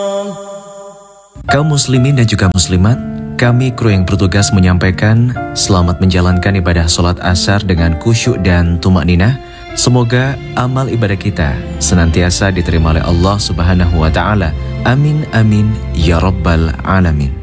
Kaum muslimin dan juga muslimat, kami kru yang bertugas menyampaikan selamat menjalankan ibadah sholat asar dengan khusyuk dan tumakninah. Semoga amal ibadah kita senantiasa diterima oleh Allah Subhanahu wa Ta'ala. Amin amin ya rabbal alamin.